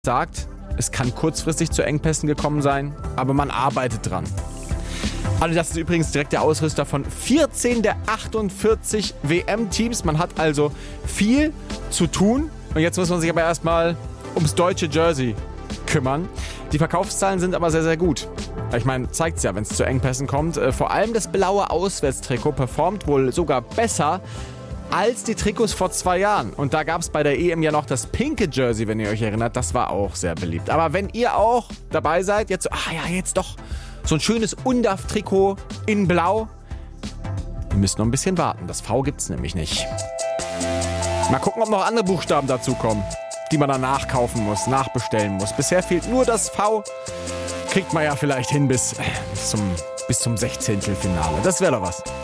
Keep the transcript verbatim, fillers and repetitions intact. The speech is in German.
sagt, es kann kurzfristig zu Engpässen gekommen sein, aber man arbeitet dran. Adidas ist übrigens direkt der Ausrüster von vierzehn der achtundvierzig W M-Teams. Man hat also viel zu tun. Und jetzt muss man sich aber erstmal ums deutsche Jersey kümmern. Die Verkaufszahlen sind aber sehr, sehr gut. Ich meine, zeigt es ja, wenn es zu Engpässen kommt. Vor allem das blaue Auswärtstrikot performt wohl sogar besser als die Trikots vor zwei Jahren. Und da gab es bei der E M ja noch das pinke Jersey, wenn ihr euch erinnert. Das war auch sehr beliebt. Aber wenn ihr auch dabei seid, jetzt so, ah ja, jetzt doch so ein schönes U N D A F-Trikot in Blau. Ihr müsst noch ein bisschen warten. Das V gibt's nämlich nicht. Mal gucken, ob noch andere Buchstaben dazukommen, die man dann nachkaufen muss, nachbestellen muss. Bisher fehlt nur das V. Kriegt man ja vielleicht hin bis, bis zum, bis zum Sechzehntelfinale. Das wäre doch was.